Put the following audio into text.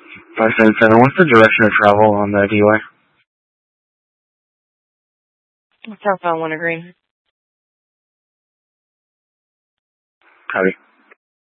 577, what's the direction of travel on the DUI? Southbound Wintergreen. Copy.